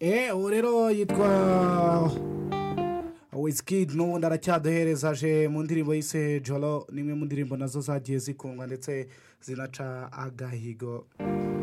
ubu rero yitwa Wizkid n'ubundi aracyaduhereza aje mu ndirimbo yise joro ni imwe mu ndirimbo nazo zagiye zikundwa ndetse zinaca agahigo.